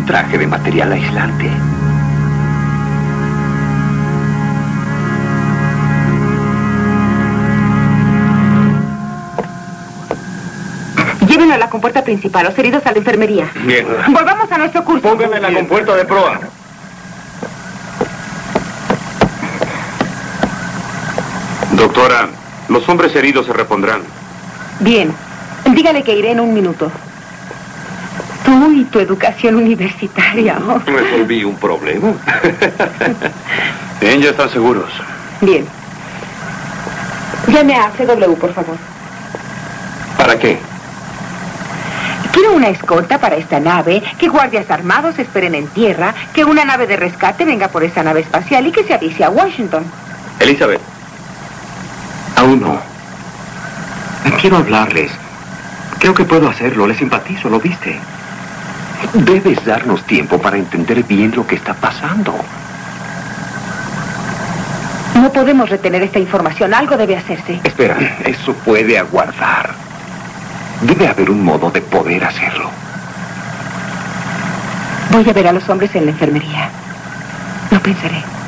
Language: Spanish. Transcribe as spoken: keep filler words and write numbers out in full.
un traje de material aislante. Llévenlo a la compuerta principal, los heridos a la enfermería. Bien. Volvamos a nuestro curso. Pónganme en la compuerta de proa. Doctora, los hombres heridos se repondrán. Bien. Dígale que iré en un minuto. Tú y tu educación universitaria. Oh. Resolví un problema. Bien, ya están seguros. Bien. Llame a C W, por favor. ¿Para qué? Quiero una escolta para esta nave, que guardias armados esperen en tierra, que una nave de rescate venga por esta nave espacial y que se avise a Washington. Elizabeth. Aún no. Quiero hablarles. Creo que puedo hacerlo. Les simpatizo, ¿lo viste? Debes darnos tiempo para entender bien lo que está pasando. No podemos retener esta información. Algo debe hacerse. Espera, eso puede aguardar. Debe haber un modo de poder hacerlo. Voy a ver a los hombres en la enfermería. Lo pensaré.